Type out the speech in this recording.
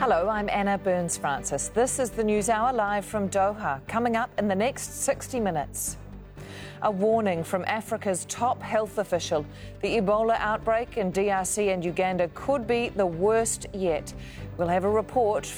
Hello, I'm Anna Burns-Francis. This is the News Hour live from Doha. Coming up in the next 60 minutes. A warning from Africa's top health official. The Ebola outbreak in DRC and Uganda could be the worst yet. We'll have a report